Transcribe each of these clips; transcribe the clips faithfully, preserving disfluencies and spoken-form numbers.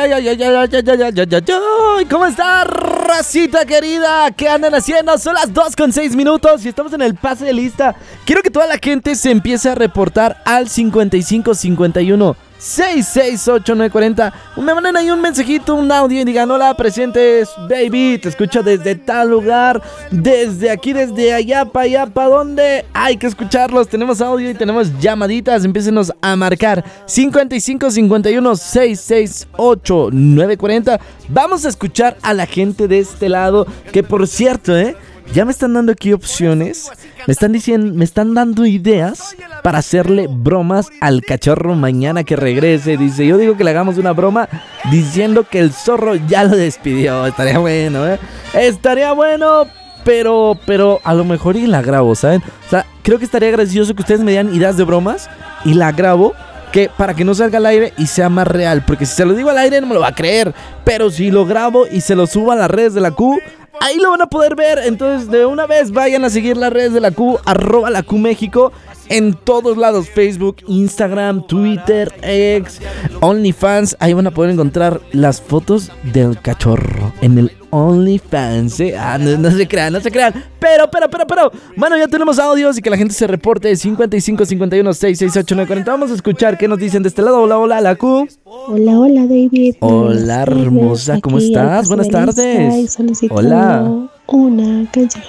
ay, ay, ay, ay, ay, ay, ay, ay, ay, ay. ¿Cómo está, racita querida? ¿Qué andan haciendo? Son las dos con seis minutos y estamos en el pase de lista. Quiero que toda la gente se empiece a reportar al cincuenta y cinco cincuenta y uno seis seis ocho nueve cuarenta. Me manden ahí un mensajito, un audio y digan: hola, presentes, baby, te escucho desde tal lugar, desde aquí, desde allá, para allá, para dónde. Hay que escucharlos, tenemos audio y tenemos llamaditas. Empiécenos a marcar cincuenta y cinco cincuenta y uno sesenta y seis ocho nueve cuarenta. Vamos a escuchar a la gente de este lado, que por cierto, eh ya me están dando aquí opciones. Me están diciendo, me están dando ideas para hacerle bromas al cachorro mañana que regrese. Dice, yo digo que le hagamos una broma diciendo que el zorro ya lo despidió. Estaría bueno, ¿eh? Estaría bueno, pero, pero a lo mejor y la grabo, ¿saben? O sea, creo que estaría gracioso que ustedes me dieran ideas de bromas y la grabo, que para que no salga al aire y sea más real. Porque si se lo digo al aire no me lo va a creer. Pero si lo grabo y se lo subo a las redes de la Q, ahí lo van a poder ver. Entonces de una vez vayan a seguir las redes de la Q, arroba la Q México, en todos lados: Facebook, Instagram, Twitter, X, OnlyFans. Ahí van a poder encontrar las fotos del cachorro en el OnlyFans, ¿eh? Ah, no, no se crean, no se crean. Pero, pero, pero, pero bueno, ya tenemos audios y que la gente se reporte. Cincuenta y cinco cincuenta y uno sesenta y seis ocho nueve cuarenta. Vamos a escuchar qué nos dicen de este lado. Hola, hola, la Q. Hola, hola, David. Hola, hermosa, ¿cómo estás? Buenas tardes. Hola. Una canción.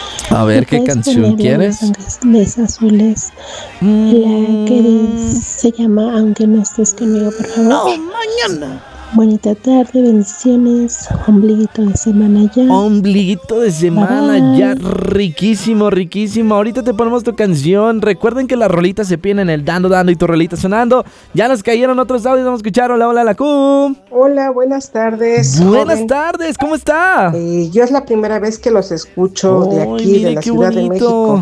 A ver, ¿qué canción quieres? Los azules. Mm. La que dice, se llama Aunque no estés conmigo, por favor. No, mañana. Bonita tarde, bendiciones. Ombliguito de semana ya. Ombliguito de semana Bye. ya. Riquísimo, riquísimo. Ahorita te ponemos tu canción. Recuerden que las rolitas se piden en el dando, dando y tu rolita sonando. Ya nos cayeron otros audios. Vamos a escuchar. Hola, hola, la Q. Hola, buenas tardes. Buenas joven. tardes, ¿cómo está? Eh, yo es la primera vez que los escucho oh, de aquí, mire, de la Ciudad bonito. de México.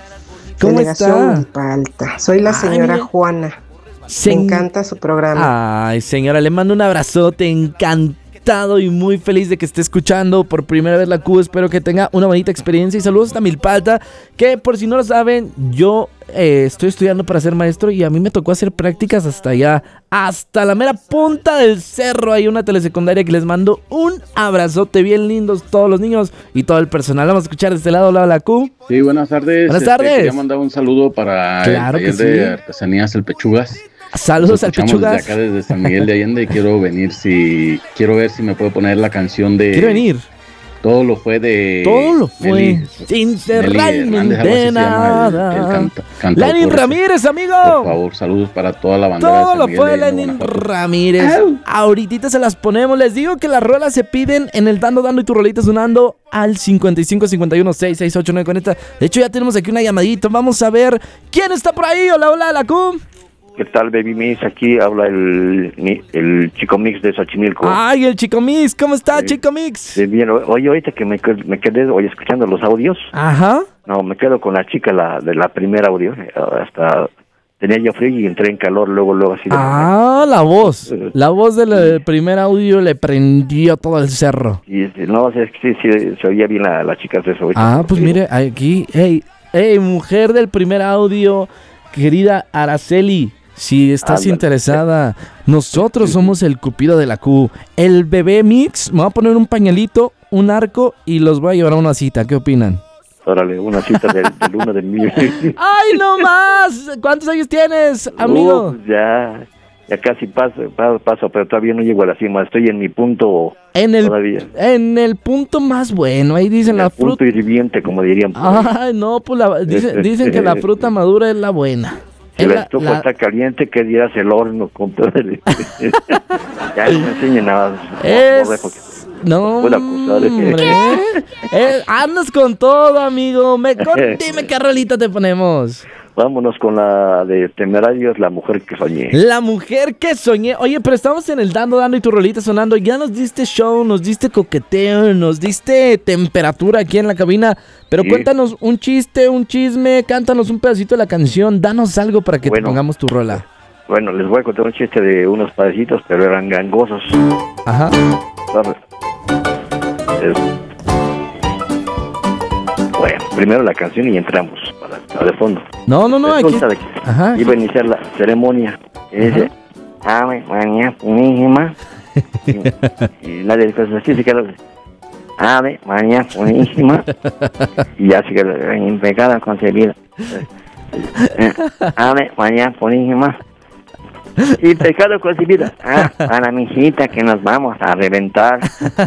¿Cómo Delegación está? Milpa Alta. Soy la señora Ay, Juana. Se... Me encanta su programa. Ay, señora, le mando un abrazote, encantado y muy feliz de que esté escuchando por primera vez la Q. Espero que tenga una bonita experiencia y saludos hasta Milpa Alta, que por si no lo saben, yo eh, estoy estudiando para ser maestro y a mí me tocó hacer prácticas hasta allá, hasta la mera punta del cerro. Hay una telesecundaria que les mando un abrazote, bien lindos todos los niños y todo el personal. Vamos a escuchar de este lado, lado la Q. Sí, buenas tardes. Buenas tardes. Este, quería mandar un saludo para claro el taller que de sí. artesanías El Pechugas. Saludos al Pechugas. Desde acá, desde San Miguel de Allende. Quiero venir, si quiero ver si me puede poner la canción de... Quiero venir. Todo lo fue de... Todo lo fue. Nelly, sin ser realmente nada. El, el canta, canta Lenin Ramírez, amigo. Por favor, saludos para toda la banda. Todo lo fue Lenin Ramírez. Ahorita se las ponemos. Les digo que las rolas se piden en el dando, dando y tu rolita sonando al cincuenta y cinco cincuenta y uno sesenta y seis ocho nueve cuarenta. De hecho, ya tenemos aquí una llamadita. Vamos a ver quién está por ahí. Hola, hola, la Q. ¿Qué tal, Baby Mix? Aquí habla el, el Chico Mix de Xochimilco. Ay, el Chico Mix. ¿Cómo está, sí, Chico Mix? Sí, bien. Oye, ahorita que me, me quedé hoy escuchando los audios. Ajá. No, me quedo con la chica la, de la primera audio. Hasta tenía yo frío y entré en calor luego, luego así. De ah, la voz. La voz del primer audio le prendió todo el cerro. Sí, sí, no, sí, sí, sí, se oía bien la, la chica de eso. Ah, pues mire, aquí, hey, hey, mujer del primer audio, querida Araceli. Si estás ah, interesada, nosotros somos el Cupido de la Q. El bebé Mix, me voy a poner un pañalito, un arco y los voy a llevar a una cita. ¿Qué opinan? Órale, una cita de, de luna del mío. ¡Ay, no más! ¿Cuántos años tienes, amigo? Uh, ya, ya casi paso, paso, pero todavía no llego a la cima. Estoy en mi punto en el, todavía. En el punto más bueno, ahí dicen en la fruta. Punto hirviente, como dirían. Ay, no, pues la, dicen, dicen que la fruta madura es la buena. Si la estufa la... está caliente, ¿qué dirás el horno? Con todo el... ya no me enseñen nada. Es... No, hombre. eh, andas con todo, amigo. Me... Dime qué rolita te ponemos. Vámonos con la de Temerarios, La Mujer que Soñé. La Mujer que Soñé. Oye, pero estamos en el dando, dando y tu rolita sonando. Ya nos diste show, nos diste coqueteo, nos diste temperatura aquí en la cabina. Pero sí, cuéntanos un chiste, un chisme, cántanos un pedacito de la canción. Danos algo para que bueno, te pongamos tu rola. Bueno, les voy a contar un chiste de unos padecitos, pero eran gangosos. Ajá. Es... Bueno, primero la canción y entramos para, para de fondo. No, no, no, aquí... De Ajá. Iba a iniciar la ceremonia. Y dice, ave María Purísima, Y, y la del así se quedó. Ave María Purísima. Y ya se quedó en pecado concebida. Ave María Purísima. Y pecado concebida. Ah, para mi hijita que nos vamos a reventar.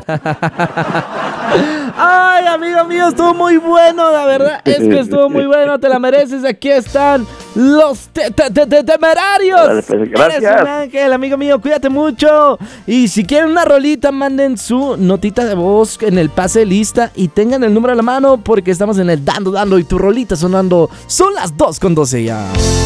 Ay, amigo mío, estuvo muy bueno, la verdad es que estuvo muy bueno, te la mereces. Aquí están los te te te te temerarios. Gracias. Eres un ángel, amigo mío, cuídate mucho. Y si quieren una rolita, manden su notita de voz en el pase de lista y tengan el número a la mano porque estamos en el dando, dando y tu rolita sonando. Son las dos con doce ya.